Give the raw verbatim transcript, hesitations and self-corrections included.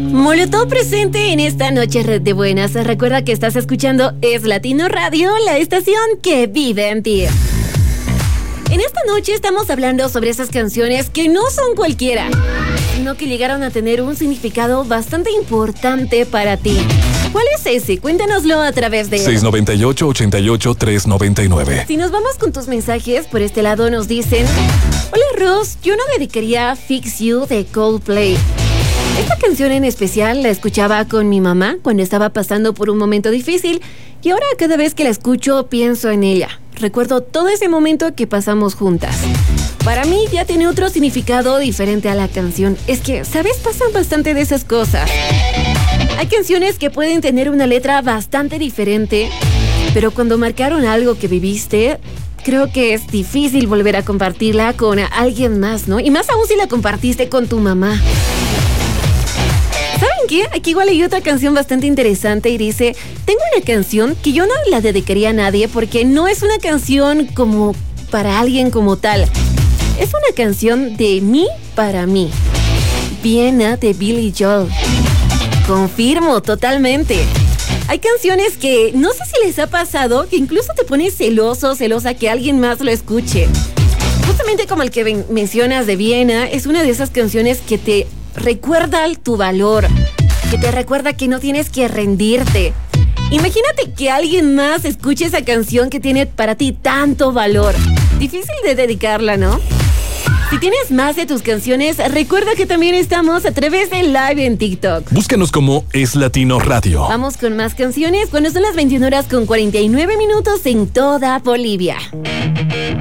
Molotov presente en esta noche Red de Buenas. Recuerda que estás escuchando Es Latino Radio, la estación que vive en ti. En esta noche estamos hablando sobre esas canciones que no son cualquiera, sino que llegaron a tener un significado bastante importante para ti. ¿Cuál es ese? Cuéntanoslo a través de seis nueve ocho, ocho ocho, tres nueve nueve. Si nos vamos con tus mensajes, por este lado nos dicen: hola Ross, yo no dedicaría Fix You de Coldplay. Esta canción en especial la escuchaba con mi mamá cuando estaba pasando por un momento difícil, y ahora cada vez que la escucho pienso en ella. Recuerdo todo ese momento que pasamos juntas. Para mí ya tiene otro significado diferente a la canción. Es que, ¿sabes? Pasan bastante de esas cosas. Hay canciones que pueden tener una letra bastante diferente, pero cuando marcaron algo que viviste, creo que es difícil volver a compartirla con alguien más, ¿no? Y más aún si la compartiste con tu mamá. ¿Saben qué? Aquí igual hay otra canción bastante interesante y dice: tengo una canción que yo no la dedicaría a nadie porque no es una canción como para alguien como tal. Es una canción de mí para mí. Viena de Billy Joel. Confirmo totalmente. Hay canciones que no sé si les ha pasado que incluso te pones celoso, celosa que alguien más lo escuche. Justamente como el que ven, mencionas de Viena, es una de esas canciones que te recuerda tu valor, que te recuerda que no tienes que rendirte. Imagínate que alguien más escuche esa canción que tiene para ti tanto valor. Difícil de dedicarla, ¿no? Si tienes más de tus canciones, recuerda que también estamos a través de live en TikTok. Búscanos como Es Latino Radio. Vamos con más canciones cuando son las veintiuna horas con cuarenta y nueve minutos en toda Bolivia.